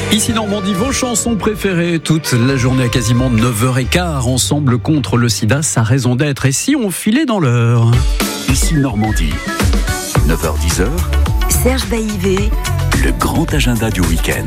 Ici Normandie, vos chansons préférées, toute la journée à quasiment 9h15, ensemble contre le sida, sa raison d'être. Et si on filait dans l'heure? Ici Normandie, 9h-10h, Serge Baïvé, le grand agenda du week-end.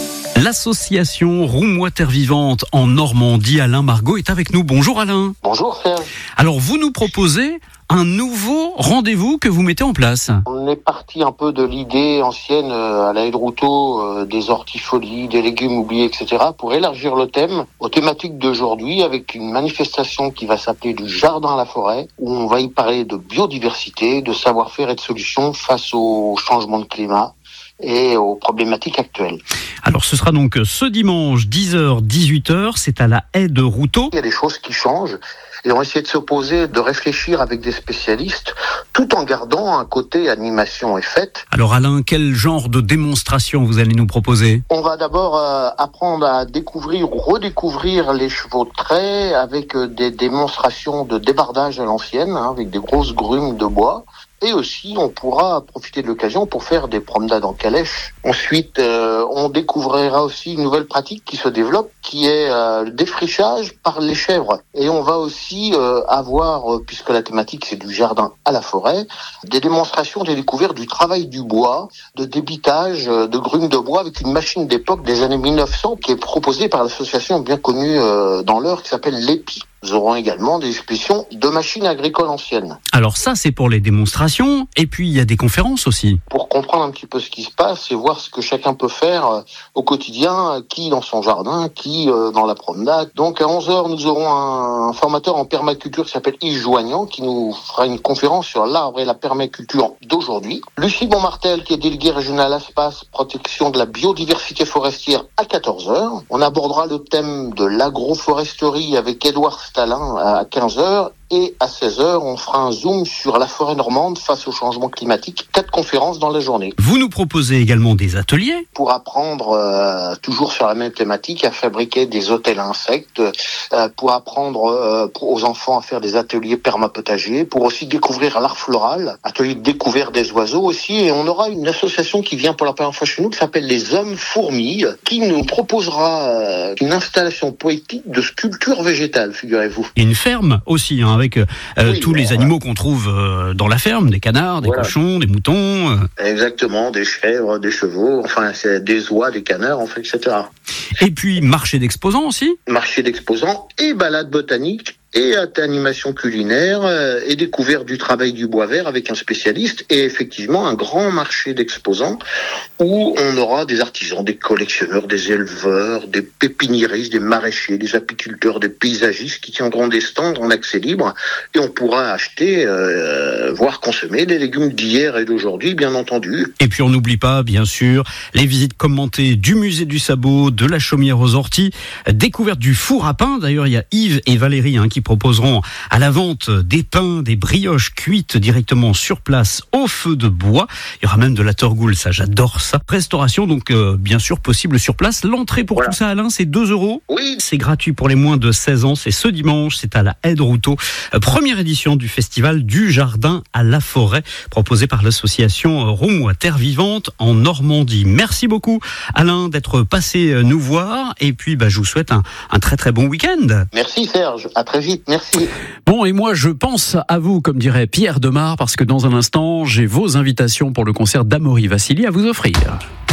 L'association Roux-moi Terre Vivante en Normandie, Alain Margot est avec nous. Bonjour Alain. Bonjour Serge. Alors vous nous proposez un nouveau rendez-vous que vous mettez en place. On est parti un peu de l'idée ancienne à la haie de Routot, des hortifolies, des légumes oubliés, etc. pour élargir le thème aux thématiques d'aujourd'hui avec une manifestation qui va s'appeler du jardin à la forêt, où on va y parler de biodiversité, de savoir-faire et de solutions face au changement de climat et aux problématiques actuelles. Alors ce sera donc ce dimanche 10h-18h, c'est à la haie de Routot. Il y a des choses qui changent et on va essayer de se poser, de réfléchir avec des spécialistes tout en gardant un côté animation et fête. Alors Alain, quel genre de démonstration vous allez nous proposer? On va d'abord apprendre à découvrir ou redécouvrir les chevaux de trait avec des démonstrations de débardage à l'ancienne, avec des grosses grumes de bois. Et aussi, on pourra profiter de l'occasion pour faire des promenades en calèche. Ensuite, on découvrira aussi une nouvelle pratique qui se développe, qui est le défrichage par les chèvres. Et on va aussi avoir, puisque la thématique c'est du jardin à la forêt, des démonstrations, des découvertes du travail du bois, de débitage de grumes de bois avec une machine d'époque des années 1900 qui est proposée par l'association bien connue dans l'Eure qui s'appelle l'EPI. Nous aurons également des expositions de machines agricoles anciennes. Alors ça, c'est pour les démonstrations. Et puis, il y a des conférences aussi. Pour comprendre un petit peu ce qui se passe et voir ce que chacun peut faire au quotidien, qui dans son jardin, qui dans la promenade. Donc à 11h, nous aurons un formateur en permaculture qui s'appelle Yves Joignant, qui nous fera une conférence sur l'arbre et la permaculture d'aujourd'hui. Lucie Bonmartel, qui est déléguée régionale à l'espace, protection de la biodiversité forestière, à 14h. On abordera le thème de l'agroforesterie avec Édouard Stalin à 15h. Et à 16h, on fera un zoom sur la forêt normande face au changement climatique. 4 conférences dans la journée. Vous nous proposez également des ateliers pour apprendre, toujours sur la même thématique, à fabriquer des hôtels à insectes, pour apprendre aux enfants à faire des ateliers permapotagers, pour aussi découvrir l'art floral, atelier de découverte des oiseaux aussi. Et on aura une association qui vient pour la première fois chez nous, qui s'appelle les Hommes Fourmis, qui nous proposera une installation poétique de sculpture végétale, figurez-vous. Une ferme aussi, avec tous les animaux qu'on trouve dans la ferme, des canards, des cochons, des moutons. Exactement, des chèvres, des chevaux, enfin c'est des oies, des canards, enfin, etc. Et puis marché d'exposants aussi. Marché d'exposants et balade botanique. Et animation culinaire et découverte du travail du bois vert avec un spécialiste et effectivement un grand marché d'exposants où on aura des artisans, des collectionneurs, des éleveurs, des pépiniéristes, des maraîchers, des apiculteurs, des paysagistes qui tiendront des stands en accès libre et on pourra acheter, voire consommer des légumes d'hier et d'aujourd'hui, bien entendu. Et puis on n'oublie pas, bien sûr, les visites commentées du musée du sabot, de la chaumière aux orties, découverte du four à pain. D'ailleurs, il y a Yves et Valérie qui proposeront à la vente des pains, des brioches cuites directement sur place au feu de bois. Il y aura même de la torgoule, ça j'adore ça. Restauration donc bien sûr possible sur place. L'entrée pour tout ça Alain, c'est 2 €. Oui. C'est gratuit pour les moins de 16 ans. C'est ce dimanche, c'est à la haie de Routot. Première édition du festival du jardin à la forêt proposé par l'association Roux-moi Terre Vivante en Normandie. Merci beaucoup Alain d'être passé nous voir et puis je vous souhaite un très très bon week-end. Merci Serge, à très vite. Merci. Bon, et moi, je pense à vous, comme dirait Pierre Demar, parce que dans un instant, j'ai vos invitations pour le concert d'Amaury Vassili à vous offrir.